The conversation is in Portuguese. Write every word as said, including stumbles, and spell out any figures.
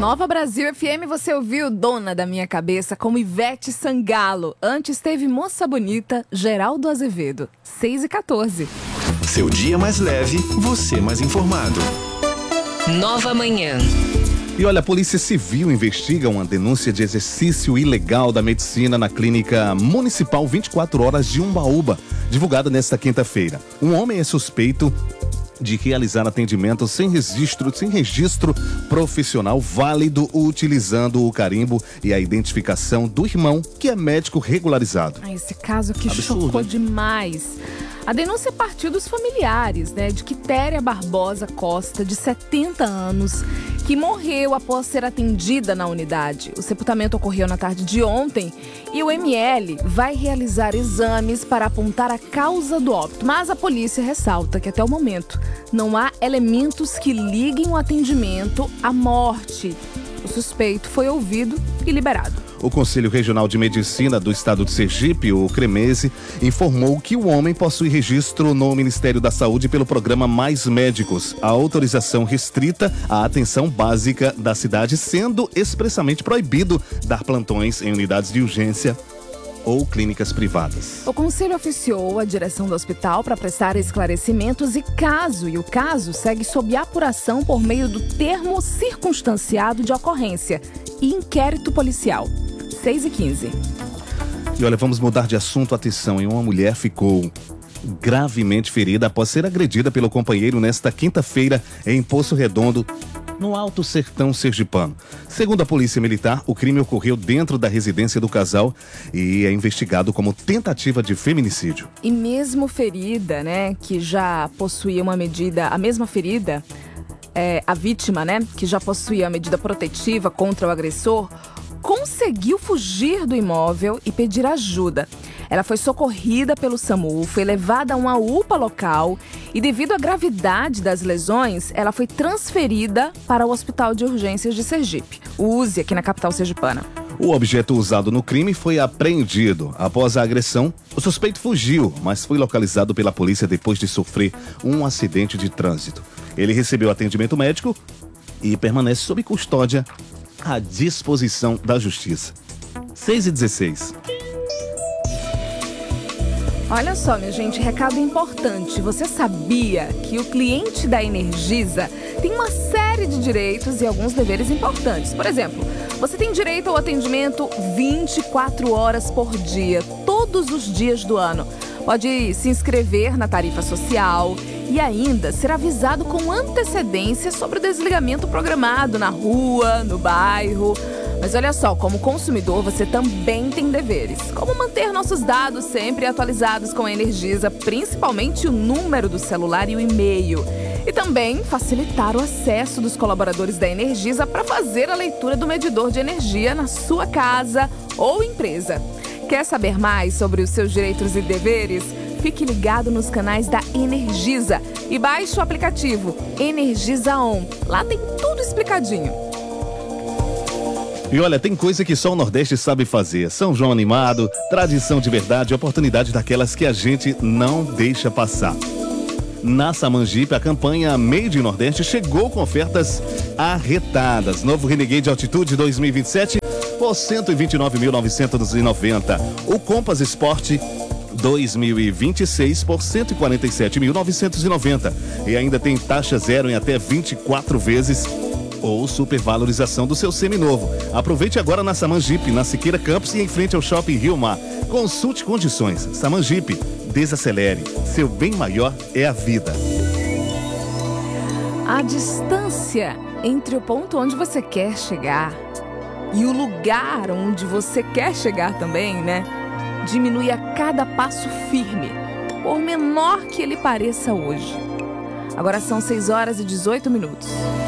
Nova Brasil F M, você ouviu Dona da Minha Cabeça com Ivete Sangalo. Antes teve Moça Bonita, Geraldo Azevedo. seis e quatorze. Seu dia mais leve, você mais informado. Nova Manhã. E olha, a Polícia Civil investiga uma denúncia de exercício ilegal da medicina na Clínica Municipal vinte e quatro horas de Umbaúba, divulgada nesta quinta-feira. Um homem é suspeito de realizar atendimento sem registro, sem registro profissional válido, utilizando o carimbo e a identificação do irmão, que é médico regularizado. Ah, esse caso que Absurdo, chocou hein? demais. A denúncia partiu dos familiares, né, de Quitéria Barbosa Costa, de setenta anos, que morreu após ser atendida na unidade. O sepultamento ocorreu na tarde de ontem e o M L vai realizar exames para apontar a causa do óbito. Mas a polícia ressalta que até o momento não há elementos que liguem o atendimento à morte. O suspeito foi ouvido e liberado. O Conselho Regional de Medicina do Estado de Sergipe, o CREMESE, informou que o homem possui registro no Ministério da Saúde pelo programa Mais Médicos, a autorização restrita à atenção básica da cidade, sendo expressamente proibido dar plantões em unidades de urgência ou clínicas privadas. O Conselho oficiou a direção do hospital para prestar esclarecimentos e caso, e o caso segue sob apuração por meio do termo circunstanciado de ocorrência e inquérito policial. seis e quinze. E olha, vamos mudar de assunto. Atenção, e uma mulher ficou gravemente ferida após ser agredida pelo companheiro nesta quinta-feira em Poço Redondo, no Alto Sertão Sergipano. Segundo a Polícia Militar, o crime ocorreu dentro da residência do casal e é investigado como tentativa de feminicídio. E mesmo ferida, né, que já possuía uma medida, a mesma ferida, é, a vítima, né, que já possuía a medida protetiva contra o agressor, conseguiu fugir do imóvel e pedir ajuda. Ela foi socorrida pelo SAMU, foi levada a uma U P A local e, devido à gravidade das lesões, ela foi transferida para o Hospital de Urgências de Sergipe, o U S I, aqui na capital sergipana. O objeto usado no crime foi apreendido. Após a agressão, o suspeito fugiu, mas foi localizado pela polícia depois de sofrer um acidente de trânsito. Ele recebeu atendimento médico e permanece sob custódia à disposição da Justiça. seis e dezesseis. Olha só, minha gente, recado importante. Você sabia que o cliente da Energisa tem uma série de direitos e alguns deveres importantes? Por exemplo, você tem direito ao atendimento vinte e quatro horas por dia, todos os dias do ano. Pode se inscrever na tarifa social e ainda ser avisado com antecedência sobre o desligamento programado na rua, no bairro. Mas olha só, como consumidor, você também tem deveres, como manter nossos dados sempre atualizados com a Energisa, principalmente o número do celular e o e-mail. E também facilitar o acesso dos colaboradores da Energisa para fazer a leitura do medidor de energia na sua casa ou empresa. Quer saber mais sobre os seus direitos e deveres? Fique ligado nos canais da Energisa e baixe o aplicativo Energisa On. Lá tem tudo explicadinho. E olha, tem coisa que só o Nordeste sabe fazer. São João animado, tradição de verdade, oportunidade daquelas que a gente não deixa passar. Na Samanjipe, a campanha Made in Nordeste chegou com ofertas arretadas. Novo Renegade Altitude dois mil e vinte e sete por cento e vinte e nove mil novecentos e noventa. O Compass Sport dois mil e vinte e seis por cento e quarenta e sete mil novecentos e noventa. E ainda tem taxa zero em até vinte e quatro vezes ou supervalorização do seu seminovo. Aproveite agora na Samanjipe, na Siqueira Campos e em frente ao Shopping Rio Mar. Consulte condições. Samanjipe, desacelere. Seu bem maior é a vida. A distância entre o ponto onde você quer chegar e o lugar onde você quer chegar também, né? Diminui a cada passo firme, por menor que ele pareça hoje. Agora são seis horas e dezoito minutos.